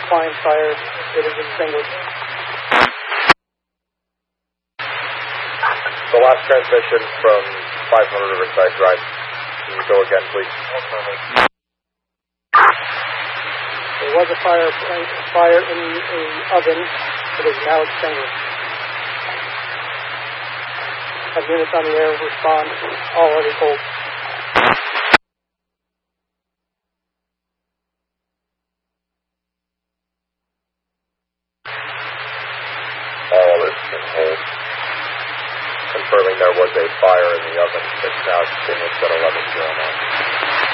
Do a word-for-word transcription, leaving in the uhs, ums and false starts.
appliance fire. It is extinguished. The last transmission from five hundred Riverside Drive. Can you go again, please? There was a fire, a fire in the oven. It is now extinguished. Have units on the air respond. All already cold. All is in hold. Confirming there was a fire in the oven. It's now extinguished at eleven oh nine.